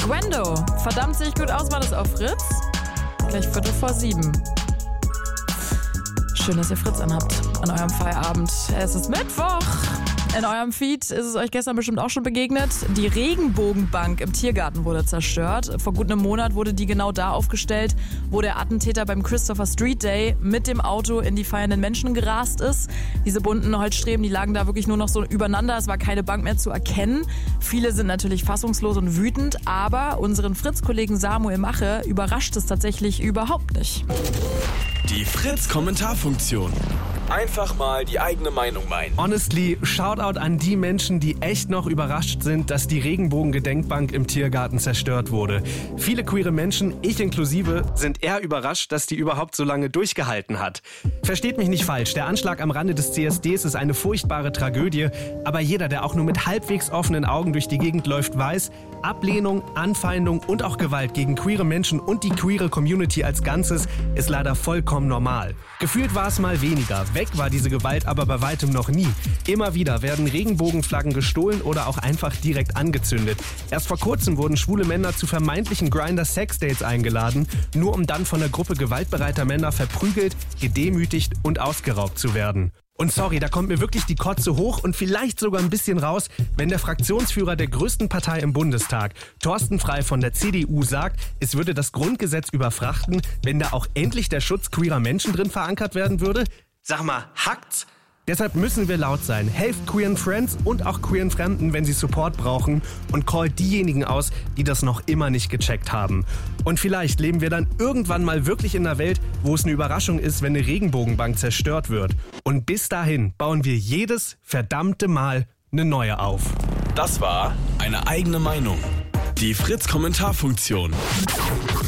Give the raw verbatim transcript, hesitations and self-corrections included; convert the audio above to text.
Gwendo, verdammt sehe ich gut aus, war das auf Fritz? Gleich Viertel vor sieben. Schön, dass ihr Fritz anhabt an eurem Feierabend. Es ist Mittwoch. In eurem Feed ist es euch gestern bestimmt auch schon begegnet. Die Regenbogenbank im Tiergarten wurde zerstört. Vor gut einem Monat wurde die genau da aufgestellt, wo der Attentäter beim Christopher Street Day mit dem Auto in die feiernden Menschen gerast ist. Diese bunten Holzstreben, die lagen da wirklich nur noch so übereinander. Es war keine Bank mehr zu erkennen. Viele sind natürlich fassungslos und wütend, aber unseren Fritz-Kollegen Samuel Mache überrascht es tatsächlich überhaupt nicht. Die Fritz-Kommentarfunktion. Einfach mal die eigene Meinung meinen. Honestly, Shoutout an die Menschen, die echt noch überrascht sind, dass die Regenbogen-Gedenkbank im Tiergarten zerstört wurde. Viele queere Menschen, ich inklusive, sind eher überrascht, dass die überhaupt so lange durchgehalten hat. Versteht mich nicht falsch, der Anschlag am Rande des C S Ds ist eine furchtbare Tragödie, aber jeder, der auch nur mit halbwegs offenen Augen durch die Gegend läuft, weiß, Ablehnung, Anfeindung und auch Gewalt gegen queere Menschen und die queere Community als Ganzes ist leider vollkommen normal. Gefühlt war es mal weniger. Weg war diese Gewalt aber bei weitem noch nie. Immer wieder werden Regenbogenflaggen gestohlen oder auch einfach direkt angezündet. Erst vor kurzem wurden schwule Männer zu vermeintlichen Grindr-Sex-Dates eingeladen, nur um dann von einer Gruppe gewaltbereiter Männer verprügelt, gedemütigt und ausgeraubt zu werden. Und sorry, da kommt mir wirklich die Kotze hoch und vielleicht sogar ein bisschen raus, wenn der Fraktionsführer der größten Partei im Bundestag, Thorsten Frey von der C D U, sagt, es würde das Grundgesetz überfrachten, wenn da auch endlich der Schutz queerer Menschen drin verankert werden würde. Sag mal, hackt's? Deshalb müssen wir laut sein. Helft queeren Friends und auch queeren Fremden, wenn sie Support brauchen, und callt diejenigen aus, die das noch immer nicht gecheckt haben. Und vielleicht leben wir dann irgendwann mal wirklich in einer Welt, wo es eine Überraschung ist, wenn eine Regenbogenbank zerstört wird. Und bis dahin bauen wir jedes verdammte Mal eine neue auf. Das war eine eigene Meinung. Die Fritz-Kommentarfunktion.